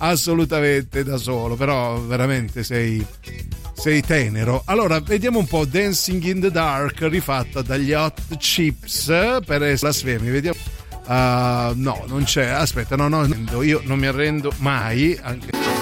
assolutamente da solo, però veramente sei tenero. Allora vediamo un po' Dancing in the Dark rifatta dagli Hot Chips per Blasfemi, vediamo. No, non c'è, aspetta, no, io non mi arrendo mai, anche